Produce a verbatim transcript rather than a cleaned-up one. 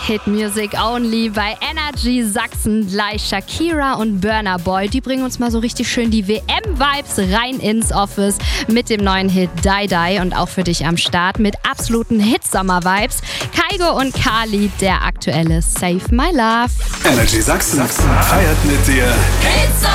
Hit Music Only bei Energy Sachsen. Gleich Shakira und Burna Boy. Die bringen uns mal so richtig schön die W M-Vibes rein ins Office mit dem neuen Hit Die Die. Und auch für dich am Start mit absoluten Hit-Sommer-Vibes. Kygo und Khalid, der aktuelle Save My Love. Energy Sachsen feiert mit dir.